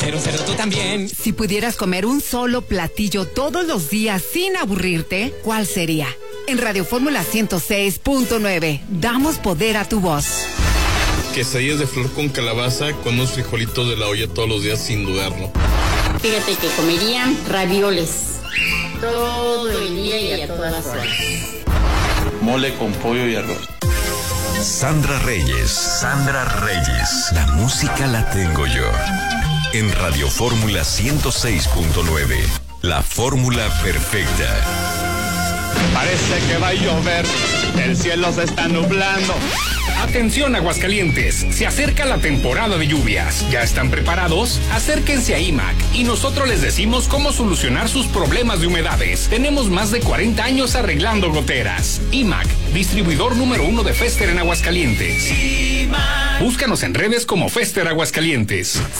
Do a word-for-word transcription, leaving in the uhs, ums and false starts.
Cero, cero, tú también. Si pudieras comer un solo platillo todos los días sin aburrirte, ¿cuál sería? En Radio Fórmula ciento seis punto nueve, damos poder a tu voz. Quesadillas de flor con calabaza con unos frijolitos de la olla todos los días sin dudarlo. Fíjate que comerían ravioles todo el día y a todas horas. Mole con pollo y arroz. Sandra Reyes. Sandra Reyes. La música la tengo yo. En Radio Fórmula ciento seis punto nueve. La fórmula perfecta. Parece que va a llover. El cielo se está nublando. Atención, Aguascalientes, se acerca la temporada de lluvias. ¿Ya están preparados? Acérquense a I M A C y nosotros les decimos cómo solucionar sus problemas de humedades. Tenemos más de cuarenta años arreglando goteras. I M A C, distribuidor número uno de Fester en Aguascalientes. I M A C. Búscanos en redes como Fester Aguascalientes.